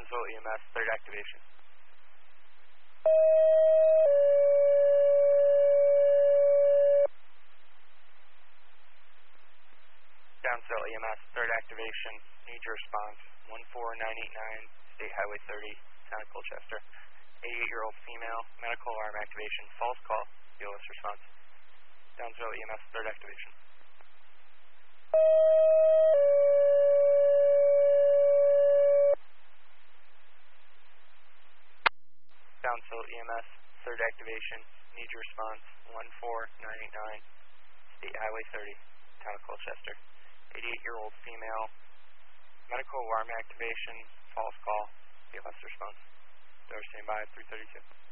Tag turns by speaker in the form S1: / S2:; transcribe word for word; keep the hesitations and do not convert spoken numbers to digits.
S1: Townsville E M S, third activation. Townsville E M S, third activation. Need your response. one four nine eight nine, State Highway thirty, Town of Colchester. eighty-eight-year-old female, medical alarm activation, false call, B O S response. Townsville E M S, third activation. Townsville E M S, third activation. Need your response. one four nine eight nine, State Highway thirty, Town of Colchester. eighty-eight-year-old female, medical alarm activation, false call, B O S response. Door standby, three thirty-two.